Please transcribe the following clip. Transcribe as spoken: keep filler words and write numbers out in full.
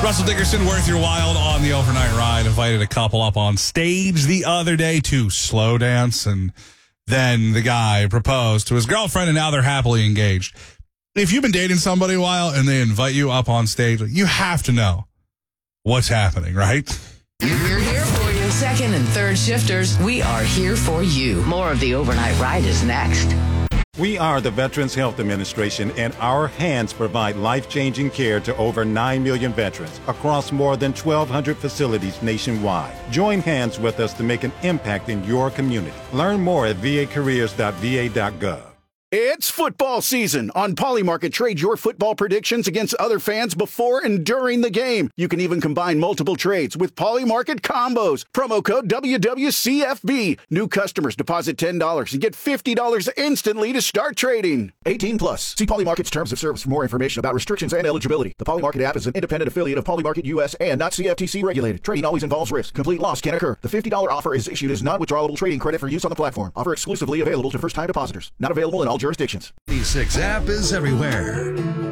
Russell Dickerson, worth your while on the overnight ride. Invited a couple up on stage the other day to slow dance, and then the guy proposed to his girlfriend, and now they're happily engaged. If you've been dating somebody a while and they invite you up on stage, you have to know what's happening, right? We're here for you. Second and third shifters, we are here for you. More of the overnight ride is next. We are the Veterans Health Administration, and our hands provide life-changing care to over nine million veterans across more than twelve hundred facilities nationwide. Join hands with us to make an impact in your community. Learn more at v a careers dot v a dot gov. It's football season. On Polymarket, trade your football predictions against other fans before and during the game. You can even combine multiple trades with Polymarket combos. Promo code W W C F B. New customers deposit ten dollars and get fifty dollars instantly to start trading. eighteen plus. See Polymarket's terms of service for more information about restrictions and eligibility. The Polymarket app is an independent affiliate of Polymarket U S and not C F T C regulated. Trading always involves risk. Complete loss can occur. The fifty dollars offer is issued as non-withdrawable trading credit for use on the platform. Offer exclusively available to first-time depositors. Not available in all jurisdictions. eighty-six app is everywhere.